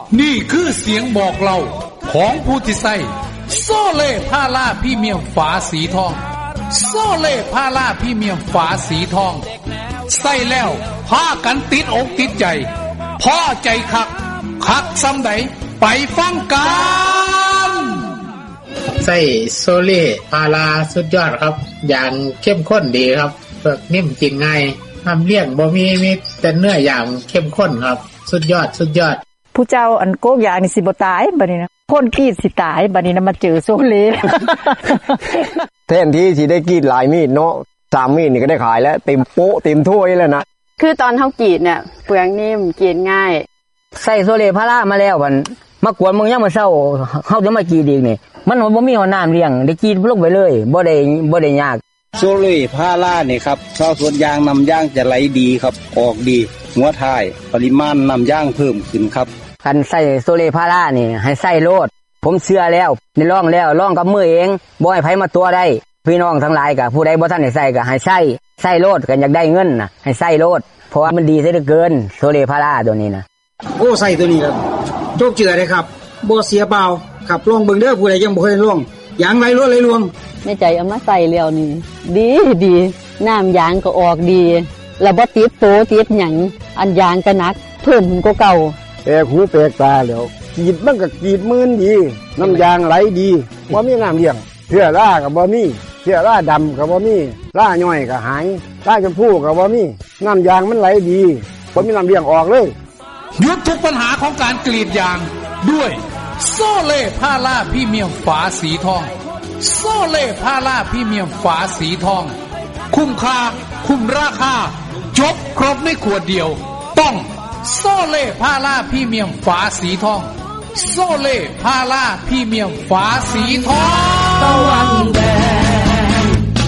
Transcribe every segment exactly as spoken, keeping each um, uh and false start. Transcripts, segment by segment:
นี่คือเสียงบอกเล่าของผู้ที่ใส่โซเล่พาราพรีเมียมฝาสีทองโซเล่พาราพรีเมียมฝาสีทองใส่แล้วพากันติดอกติดใจพอใจคักคักซ้ำใดไปฟังกันใส่โซเล่พาราสุดยอดครับอย่างเข้มข้นดีครับเปลือกนิ่มกินง่ายทำเลี้ยงบ่มีมีแต่เนื้ออย่างเข้มข้นครับสุดยอดสุดยอดผู้เจ้าอันโกกยานี่สิบ่ตายบัดนี้นะคนกรีดสิตายบัดนี้นะมาเจอโซเล่แทนที่สิได้กรีดหลายมีดเนาะสามมีดนี่ก็ได้ขายแล้วเต็มโป๊ะเต็มถ้วยแล้วนะคือตอนเฮากรีดเนี่ยเปลือกนิ่มกินง่ายใส่โซเล่พารามาแล้วมันมากวนมึงยังมาเช้าเฮาจะมากรีดอีกนี่มันบ่มีหัวน้ำเลี้ยงได้กรีดลงไปเลยบ่ได้บ่ได้ยากโซเล่พารานี่ครับชาวสวนยางนำยางจะไหลดีครับออกดีหัวท้ายปริมาณนำยางเพิ่มขึ้นครับคันใส่โซเล่พารานี่ให้ใส่โลดผมเชื่อแล้วได้ลองแล้วลองกับมือเองบ่ให้ไผมาตัวได้พี่น้องทั้งหลายก็ผู้ใดบ่ทันได้ใส่ก็ให้ใส่ใส่โลดกันอยากได้เงินน่ะให้ใส่โลดเพราะว่ามันดีซะเหลือเกินโซเล่พาราตัวนี้นะโอ้ใส่ตัวนี้ครับโจกเจือเลยครับบ่เสียเปล่าครับลองเบิ่งเด้อผู้ใดยังบ่เคยลองยางไหลรวดไหลรวงแม่ใจเอามาใส่แล้วนี่ดีดีน้ำยางก็ออกดีแล้วบ่ติดโตติดหยังอันยางก็หนักเพิ่มขึ้นกว่าเก่าแปลกหูแปลกตาแล้วกรีดมันก็กรีดมื่นดีน้ำยางไหลดีบ่มีน้ำเลี้ยงเชื้อราก็บ่มีเชื้อราดำก็บ่มีราย่อยก็หายราชมพูก็บ่มีน้ำยางมันไหลดีบ่มีน้ำเลี้ยงออกเลยหยุดทุกปัญหาของการกรีดยางด้วยโซเล่พาราพรีเมียมฝาสีทองโซเล่พาราพรีเมียมฝาสีทองคุ้มค่าคุ้มราคาจบครบในขวดเดียวต้องโซเล่พาราพรีเมียมฝาสีทองโซเล่พาราพรีเมียมฝาสีทองตะวันแดง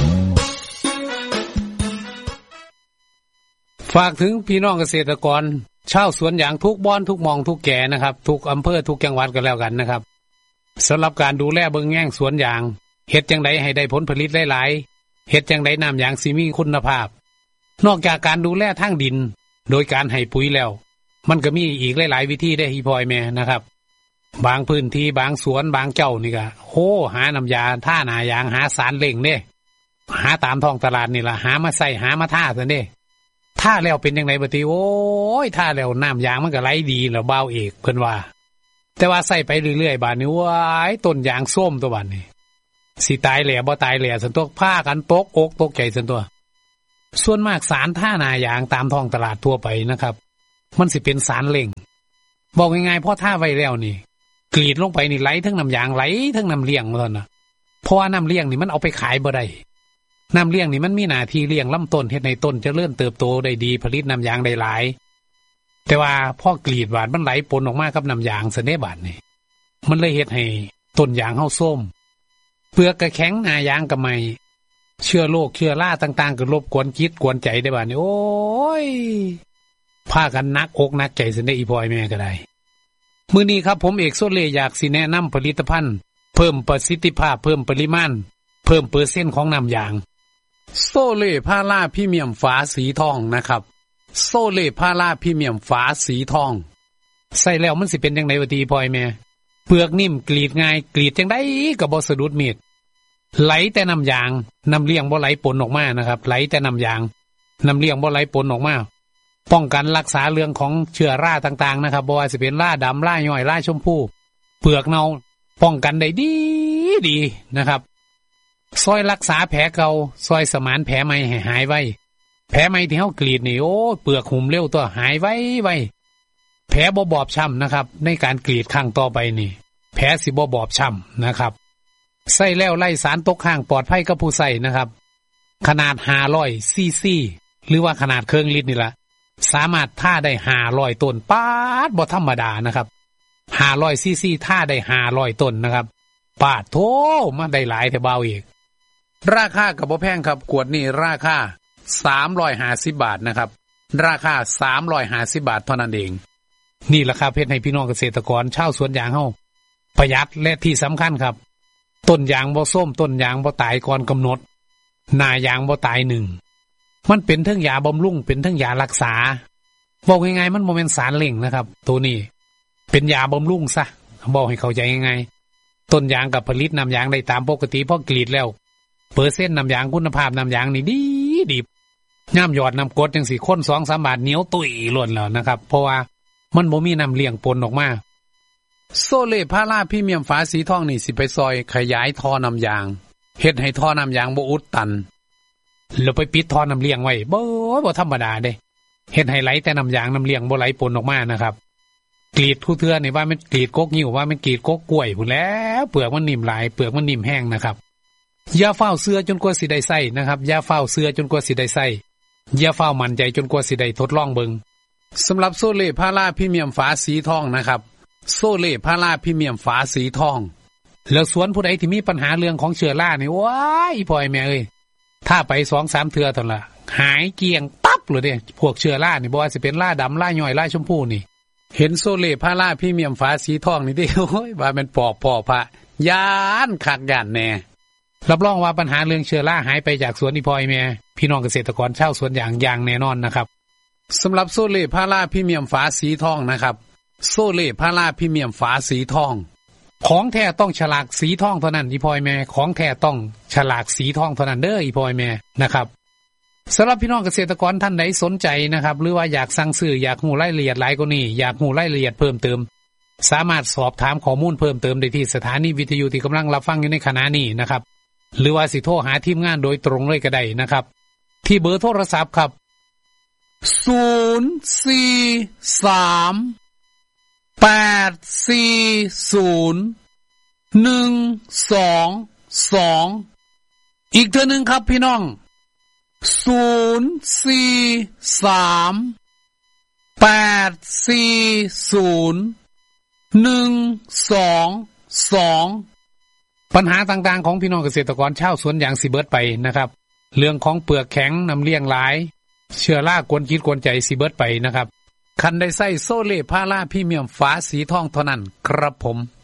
ฝากถึงพี่น้องเกษตรกรชาวสวนยางทุกบ้านทุกมองทุกแก่นะครับทุกอำเภอทุกจังหวัดกันแล้วกันนะครับสำหรับการดูแลเบิ่งแย่งสวนยางเฮ็ดจังไดให้ได้ผลผลิตหลายๆเฮ็ดจังไดน้ำยางสิมีคุณภาพนอกจากการดูแลทางดินโดยการให้ปุ๋ยแล้วมันก็มีอีกหลายๆวิธีได้อีพอยแม่นะครับบางพื้นที่บางสวนบางเจ้านี่ก็โหหาน้ำยาท่าหน้ายางหาสารเล่งเด้หาตามท้องตลาดนี่ล่ะหามาใส่หามาท่าซั่นเด้ท่าแล้วเป็นจังไดบัดนี้โอ้ยท่าแล้วน้ำยางมันก็ไหลดีแล้วเบาเอกเพิ่นว่าแต่ว่าใส่ไปเรื่อยๆบาดนี้ว้ายต้นยางส้มตัวบาดนี้สิตายแหล่บ่ตายแหล่ซั่นตัวพากันตกอกตกใจซั่นตัวส่วนมากสารท่าหน้ายางตามท้องตลาดทั่วไปนะครับมันสิเป็นสารเล่งบอกง่ายๆพอท่าไว้แล้วนี่กรีดลงไปนี่ไหลทั้งน้ำยางไหลทั้งน้ำเลี้ยงว่าซั่นน่ะเพราะว่าน้ำเลี้ยงนี่มันเอาไปขายบ่ได้น้ำเลี้ยงนี่มันมีหน้าที่เลี้ยงลำต้นเฮ็ดให้ต้นเจริญเติบโตได้ดีผลิตน้ำยางได้หลายแต่ว่าพอกรีดบาดมันไหลปนออกมากับน้ำยางซะเด้บาดนี่มันเลยเฮ็ดให้ต้นยางเฮาส้มเปลือกก็แข็งหน้ายางก็ไม่เชื้อโรคเชื้อราต่างๆก็รบกวนจิตกวนใจได้บาดนี่โอ้ยพากันนักอกนักใจซะได้อีพ่อยแม่ก็ได้มื้อนี้ครับผมเอกโซเล่อยากสิแนะนำผลิตภัณฑ์เพิ่มประสิทธิภาพเพิ่มปริมาณเพิ่มเปอร์เซ็นต์ของน้ำยางโซเล่พาราพรีเมียมฝาสีทองนะครับโซเล่พาราพรีเมียมฝาสีทองใส่แล้วมันสิเป็นจังได๋วะติพ่อยแม่เปลือกนิ่มกรีดง่ายกรีดจังได๋ก็บ่สะดุดมีดไหลแต่น้ำยางน้ำเลี้ยงบ่ไหลปนออกมานะครับไหลแต่น้ำยางน้ำเลี้ยงบ่ไหลปนออกมาป้องกันรักษาเรื่องของเชื้อราต่างๆนะครับบ่ว่าสิเป็นราดำราย่อยราชมพูเปลือกเน่าป้องกันได้ดีดีนะครับซอยรักษาแผลเก่าซอยสมานแผลใหม่ให้หายไวแผลใหม่ที่เฮากรีดนี่โอ้เปลือกหุ่มเร็วตัวหายไวไวแผลบ่บอบช้ำนะครับในการกรีดครั้งต่อไปนี่แผลสิบ่บอบช้ำนะครับใส่แล้วไล่สารตกค้างปลอดภัยกับผู้ใส่นะครับขนาดห้าร้อยซีซีหรือว่าขนาดเครื่องลิตรนี่ล่ะสามารถท่าได้ห้าร้อยต้นป๊าดบ่ธรรมดานะครับห้าร้อยซีซีท่าได้ห้าร้อยต้นนะครับปาดโธมาได้หลายแต่เบาอีกราคาก็บ่แพงครับขวดนี้ราคาสามร้อยห้าสิบบาทนะครับราคาสามร้อยห้าสิบบาทเท่านั้นเองนี่ราคาเพชรให้พี่น้องเกษตรกรชาวสวนยางเฮาประหยัดและที่สำคัญครับต้นยางบ่ส้มต้นยางบ่ตายก่อนกำหนดหน้ายางบ่ตายหนึ่งมันเป็นทั้งยาบำรุงเป็นทั้งยารักษาบอกง่ายๆมันบ่แม่นสารเล่งนะครับตัวนี้เป็นยาบำรุงซะบอกให้เข้าใจยังไงต้นยางกับผลิตน้ำยางได้ตามปกติพอกรีดแล้วเปอร์เซ็นต์น้ำยางคุณภาพน้ำยางนี่ดีดีย่ำหยอดน้ำกรดจังสี่คนสองสามบาทเหนียวตุยล้วนแล้วนะครับเพราะว่ามันบ่มีน้ำเลี้ยงปนออกมาโซเล่พาราพรีเมียมฝาสีทองนี่สิไปซอยขยายท่อน้ำยางเฮ็ดให้ท่อน้ำยางบ่อุดตันแล้วไปปิดท่อน้ำเลี้ยงไว้บ่บ่ธรรมดาเด้เฮ็ดให้ไหลแต่น้ำยางน้ำเลี้ยงบ่ไหลปนออกมานะครับกรีดทุเทื่อนี่ว่ามันกรีดกกนิ้วว่ามันกรีดกกกล้วยพุ่นแล้วเปลือกมันนิ่มหลายเปลือกมันนิ่มแห้งนะครับอย่าเฝ้าเสื้อจนกว่าสิได้ใส่นะครับอย่าเฝ้าเสื้อจนกว่าสิได้ใส่อย่าเฝ้ามั่นใจจนกว่าสิได้ทดลองเบิ่งสำหรับโซเล่พาราพรีเมียมฝาสีทองนะครับโซเล่พาราพรีเมียมฝาสีทองแล้วสวนผู้ใดที่มีปัญหาเรื่องของเชื้อรานี่ว้ายพ่อยแม่เอ้ยถ้าไป สองสาม เทื่อเท่านั้นล่ะหายเกลี้ยงปั๊บเลยเด้พวกเชื้อรานี่บ่ว่าสิเป็นราดำราย่อยราชมพูนี่เห็นโซเล่พาราพรีเมียมฝาสีทองนี่เด้โอ้ยว่ามันปอบพ่อพระย่านคักย่านแน่รับรองว่าปัญหาเรื่องเชื้อราหายไปจากสวนอีพ่อยแม่พี่น้องเกษตรกรชาวสวนยางอย่างแน่นอนนะครับสำหรับโซเล่พาราพรีเมียมฝาสีทองนะครับโซเล่พาราพรีเมียมฝาสีทองของแท้ต้องฉลากสีทองเท่านั้นอีพ่อยแม่ของแท้ต้องฉลากสีทองเท่านั้นเด้ออีพ่อยแม่นะครับสำหรับพี่น้องเกษตรกรท่านใดสนใจนะครับหรือว่าอยากสั่งซื้ออยากรู้รายละเอียดหลายกว่านี้อยากรู้รายละเอียดเพิ่มเติมสามารถสอบถามข้อมูลเพิ่มเติมได้ที่สถานีวิทยุที่กำลังรับฟังอยู่ในขณะนี้นะครับหรือว่าสิโทรหาทีมงานโดยตรงเลยก็ได้นะครับที่เบอร์โทรศัพท์ครับศูนย์ สี่ สาม แปด สี่ ศูนย์ หนึ่ง สอง สองอีกเทื่อนึงครับพี่น้องศูนย์ สี่ สาม แปด สี่ ศูนย์ หนึ่ง สอง สองปัญหาต่างๆของพี่น้องเกษตรกรชาวสวนยางสิเบิดไปนะครับเรื่องของเปลือกแข็งน้ำเลี้ยงหลายเชื้อรากวนคิดกวนใจสิเบิดไปนะครับคันได้ใส่โซเล่พาราพรีเมียมฝาสีทองเท่านั้นครับผม